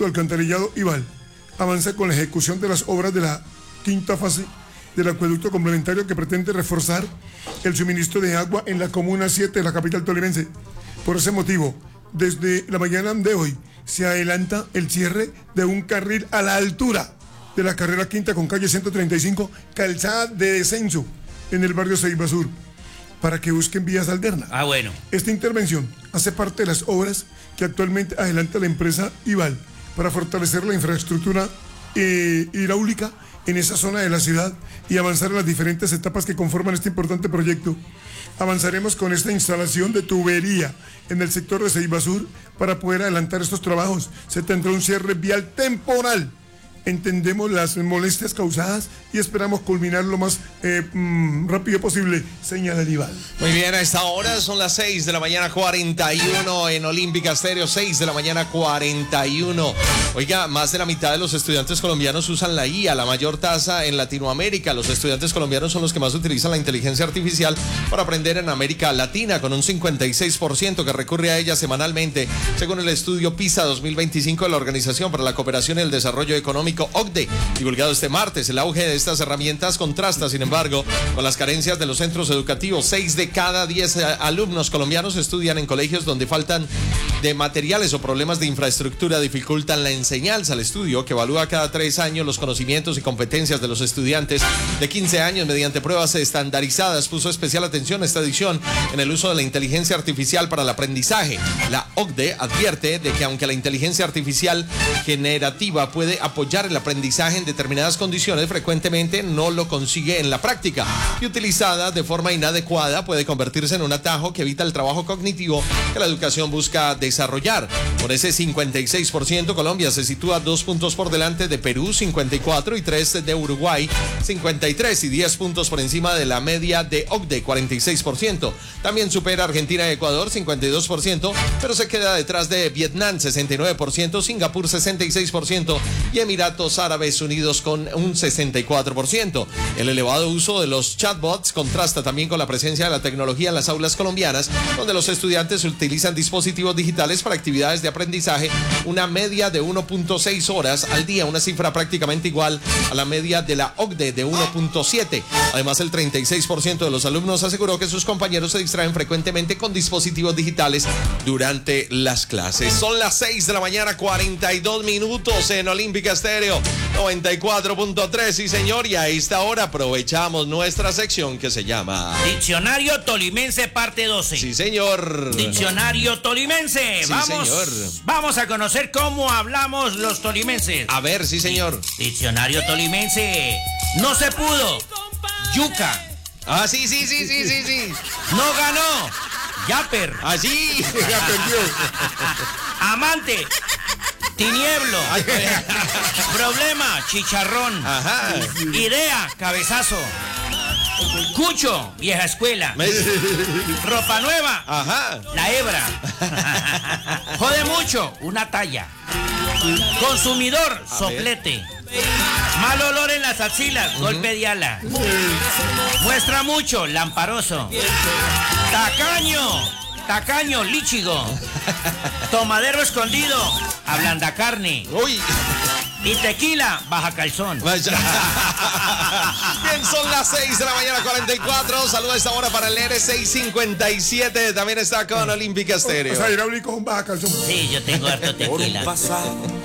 de Alcantarillado Ival avanza con la ejecución de las obras de la quinta fase del acueducto complementario que pretende reforzar el suministro de agua en la Comuna 7 de la capital tolimense. Por ese motivo, desde la mañana de hoy se adelanta el cierre de un carril a la altura de la carrera quinta con calle 135, calzada de descenso en el barrio Ceiba Sur, para que busquen vías alternas. Bueno. Esta intervención hace parte de las obras que actualmente adelanta la empresa Ival para fortalecer la infraestructura hidráulica en esa zona de la ciudad y avanzar en las diferentes etapas que conforman este importante proyecto. Avanzaremos con esta instalación de tubería en el sector de Ceiba Sur para poder adelantar estos trabajos. Se tendrá un cierre vial temporal. Entendemos las molestias causadas y esperamos culminar lo más rápido posible, señala el Ival. Muy bien, a esta hora son las 6 de la mañana 41 en Olímpica Estéreo, 6 de la mañana 41. Oiga, más de la mitad de los estudiantes colombianos usan la IA, la mayor tasa en Latinoamérica. Los estudiantes colombianos son los que más utilizan la inteligencia artificial para aprender en América Latina, con un 56% que recurre a ella semanalmente, según el estudio PISA 2025 de la Organización para la Cooperación y el Desarrollo Económico, OCDE, divulgado este martes. El auge de estas herramientas contrasta, sin embargo, con las carencias de los centros educativos. 6 de cada 10 alumnos colombianos estudian en colegios donde faltan de materiales o problemas de infraestructura dificultan la enseñanza. El estudio, que evalúa cada 3 años los conocimientos y competencias de los estudiantes de 15 años mediante pruebas estandarizadas, puso especial atención a esta edición en el uso de la inteligencia artificial para el aprendizaje. La OCDE advierte de que aunque la inteligencia artificial generativa puede apoyar el aprendizaje en determinadas condiciones, frecuentemente no lo consigue en la práctica, y utilizada de forma inadecuada puede convertirse en un atajo que evita el trabajo cognitivo que la educación busca desarrollar. Por ese 56%, Colombia se sitúa 2 puntos por delante de Perú, 54, y 3 de Uruguay, 53, y 10 puntos por encima de la media de OCDE, 46%. También supera Argentina y Ecuador, 52%, pero se queda detrás de Vietnam, 69%, Singapur, 66%, y Emiratos Árabes Unidos con un 64%. El elevado uso de los chatbots contrasta también con la presencia de la tecnología en las aulas colombianas, donde los estudiantes utilizan dispositivos digitales para actividades de aprendizaje, una media de 1.6 horas al día, una cifra prácticamente igual a la media de la OCDE de 1.7. Además, el 36% de los alumnos aseguró que sus compañeros se distraen frecuentemente con dispositivos digitales durante las clases. Son las 6 de la mañana 42 minutos en Olímpica Estéreo 94.3, sí señor, y a esta hora aprovechamos nuestra sección que se llama Diccionario Tolimense parte 12. Sí señor. Diccionario Tolimense. Sí, vamos, señor. Vamos a conocer cómo hablamos los tolimenses. A ver, sí señor. Diccionario Tolimense. No se pudo. Yuca. Ah, sí. No ganó. Yaper. Así, ya perdió. Amante. Tinieblo. Problema, chicharrón. Ajá. Idea, cabezazo. Cucho, vieja escuela. Ropa nueva. Ajá. La hebra. Jode mucho, una talla. Consumidor, soplete. Mal olor en las axilas, golpe de ala. Muestra mucho, lamparoso. Tacaño, líchigo. Tomadero escondido, ablanda carne. Uy. Y tequila, baja calzón. Bien, son las 6 de la mañana 44. Saludos a esta hora para el R657. También está con Olímpica Estéreo. O sea, hidráulico con baja calzón. Sí, yo tengo harto tequila.